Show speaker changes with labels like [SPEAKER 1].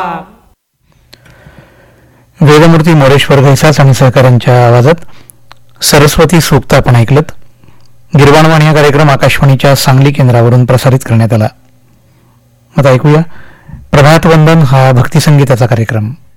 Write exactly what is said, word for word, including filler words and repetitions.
[SPEAKER 1] वेदमूर्ती मोरेश्वर घैसास आणि सहकाऱ्यांच्या आवाजात सरस्वती सूक्त आपण ऐकलत. गिरवाणवाणी हा कार्यक्रम आकाशवाणीच्या सांगली केंद्रावरून प्रसारित करण्यात आला. आता ऐकूया प्रभात वंदन हा भक्तिसंगीताचा कार्यक्रम.